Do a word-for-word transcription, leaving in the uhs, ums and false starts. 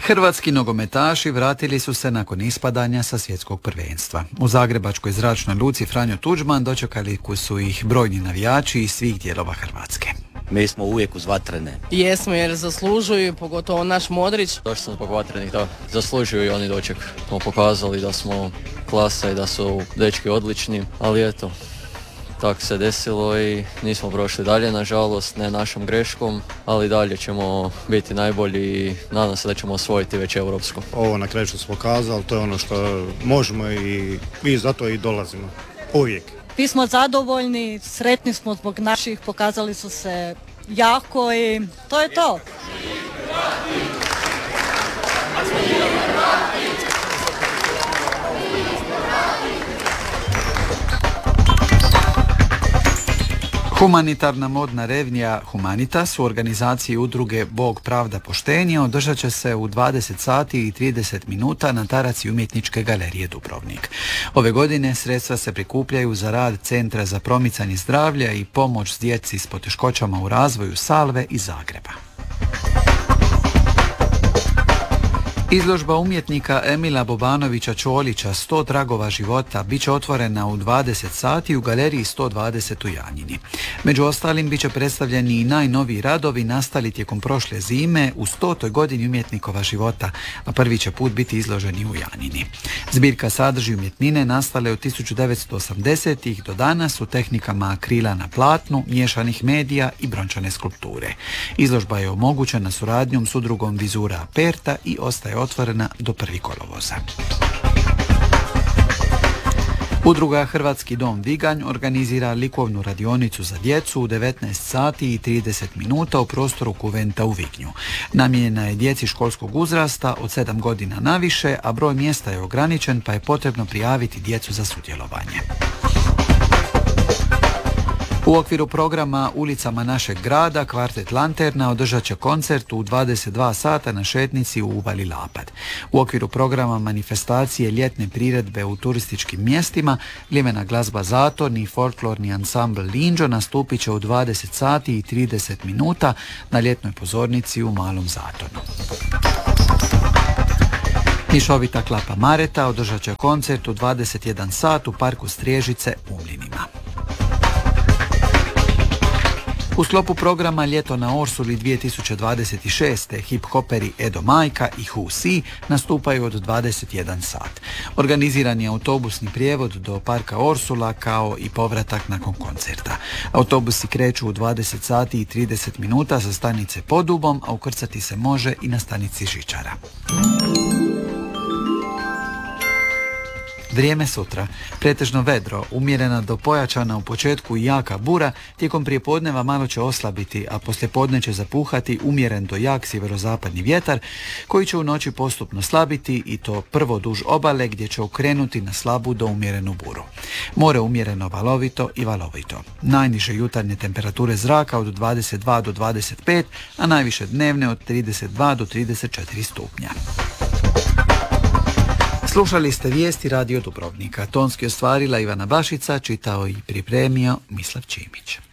Hrvatski nogometaši vratili su se nakon ispadanja sa svjetskog prvenstva. U zagrebačkoj zračnoj luci Franjo Tuđman dočekali su ih brojni navijači iz svih dijelova Hrvatske. Mi smo uvijek uz vatrene. Jesmo jer zaslužuju, pogotovo naš Modrić. Došli smo zbog vatrenih, da. Zaslužuju i oni doček. Smo pokazali da smo klasa i da su dečki odlični, ali eto, tako se desilo i nismo prošli dalje, nažalost, ne našom greškom, ali dalje ćemo biti najbolji i nadam se da ćemo osvojiti već europsko. Ovo na kraju što smo pokazali, to je ono što možemo i mi zato i dolazimo. Uvijek. Mi smo zadovoljni, sretni smo zbog naših, pokazali su se jako i to je to. Humanitarna modna revija Humanitas u organizaciji udruge Bog, pravda, poštenje održat će se u dvadeset sati i trideset minuta na taraci Umjetničke galerije Dubrovnik. Ove godine sredstva se prikupljaju za rad Centra za promicanje zdravlja i pomoć djeci s poteškoćama u razvoju Salve iz Zagreba. Izložba umjetnika Emila Bobanovića Čolića sto tragova života bit će otvorena u dvadeset sati u galeriji sto dvadeset u Janjini. Među ostalim bit će predstavljeni i najnoviji radovi nastali tijekom prošle zime u stotoj godini umjetnikova života, a prvi će put biti izloženi u Janjini. Zbirka sadrži umjetnine nastale od tisuću devetsto osamdesetih do danas u tehnikama akrila na platnu, miješanih medija i brončane skulpture. Izložba je omogućena suradnjom s udrugom Vizura Aperta i ostaje otvorena do prvog kolovoza. Udruga Hrvatski dom Viganj organizira likovnu radionicu za djecu u devetnaest sati i trideset minuta u prostoru Kuventa u Vignju. Namijenjena je djeci školskog uzrasta od sedam godina naviše, a broj mjesta je ograničen pa je potrebno prijaviti djecu za sudjelovanje. U okviru programa Ulicama našeg grada Kvartet Lanterna održat će koncert u dvadeset dva sata na šetnici u Uvali Lapad. U okviru programa manifestacije ljetne priredbe u turističkim mjestima Limena glazba Zaton i folklorni ansambl Linđo nastupit će u dvadeset sati i trideset minuta na ljetnoj pozornici u Malom Zatonu. Mišovita klapa Mareta održat će koncert u dvadeset jedan sat u parku Striježice u Mlinima. U sklopu programa Ljeto na Orsuli dvije tisuće dvadeset šeste hip-hoperi Edo Majka i Husi nastupaju od dvadeset jedan sat. Organiziran je autobusni prijevod do parka Orsula kao i povratak nakon koncerta. Autobusi kreću u dvadeset sati i trideset minuta sa stanice Podubom, a ukrcati se može i na stanici Žičara. Vrijeme sutra. Pretežno vedro, umjerena do pojačana u početku i jaka bura, tijekom prijepodneva malo će oslabiti, a poslijepodne će zapuhati umjeren do jak sjeverozapadni vjetar, koji će u noći postupno slabiti i to prvo duž obale gdje će okrenuti na slabu do umjerenu buru. More umjereno valovito i valovito. Najniže jutarnje temperature zraka od dvadeset dva do dvadeset pet, a najviše dnevne od trideset dva do trideset četiri stupnja. Slušali ste vijesti Radio Dubrovnika. Tonski ostvarila Ivana Bašica, čitao i pripremio Mislav Čimić.